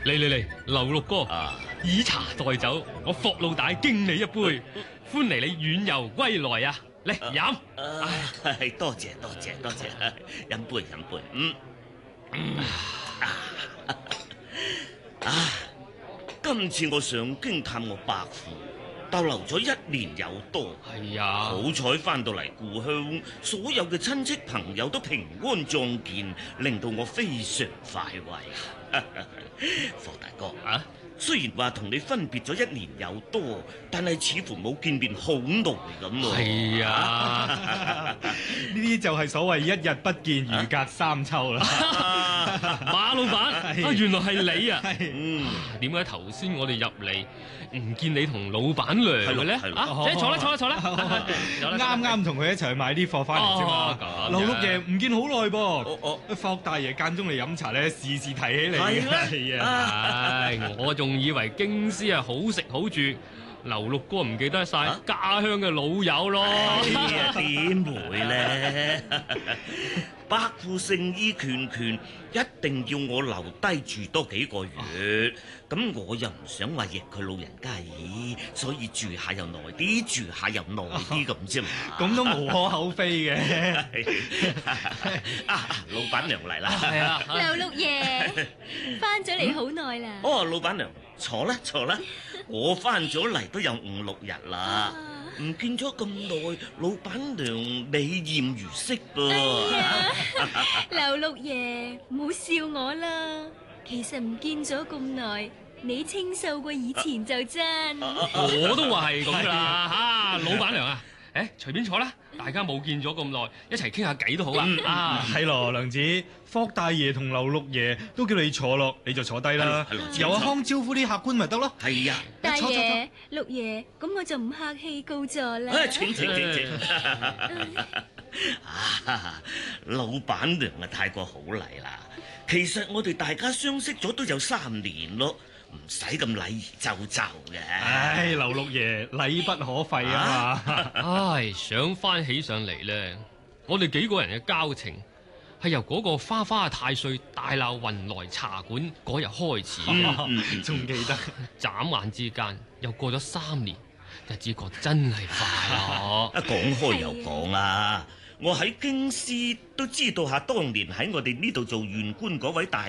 嚟，劉六哥，以茶代酒，我霍老大敬你一杯，歡迎你遠遊歸來啊！嚟飲。 多謝，飲杯。今次我上京探我伯父，逗留咗1年有多。 係啊， 好彩翻到嚟故鄉，所有嘅親戚朋友都平安壯健，令到我非常快慰。霍大哥啊，雖然話同你分別咗1年有多，但係似乎冇見面好耐咁喎。 係啊， 呢啲就係所謂一日不見如隔三秋啦。 馬老闆，原來係你啊！點解係頭先我哋入嚟唔見你同老闆娘嘅咧？坐啦！ 啱啱同佢一齊去買啲貨翻嚟啫嘛。劉六爺唔見好耐噃，霍大爺間中嚟飲茶咧，時時提起你嘅。係啊， 我仲以為京師係好食好住，劉六哥唔記得晒家鄉嘅老友咯。 點會咧？伯父誠意拳，一定要我留低住多幾個月。咁我又唔想話逆佢老人家意，所以住下又耐啲，住下又耐啲咁啫嘛。 咁都無可厚非嘅。 老闆娘嚟啦。 係啊， 劉六爺翻咗嚟好耐啦。 老闆娘坐啦。我翻咗嚟都有5、6日啦。唔見咗咁耐，老闆娘美艷如昔噃。 劉六爺唔好笑我啦，其實唔見咗咁耐，你清秀過以前就真。 我都話係咁噶啦，老闆娘啊，隨便坐啦，大家冇見咗咁耐，一齊傾下偈都好啊。 係咯，娘子，霍大爺同劉六爺都叫你坐落，你就坐低啦。由阿康招呼啲客官咪得咯。 係啊， 大爺、六爺，咁我就唔客氣告座啦。 請。老闆娘啊，太過好禮啦。其實我哋大家相識咗都有3年咯，唔使咁禮儀周周嘅。 唉，劉六爺禮不可廢啊嘛。 想翻起上嚟咧，我哋幾個人嘅交情係由嗰個花花太歲大鬧雲來茶館嗰日開始。 仲記得？ 眨眼之間又過咗3年，日子過真係快咯。 講開又講啦，我喺京師都知道下當年喺我哋呢度做縣官嗰位大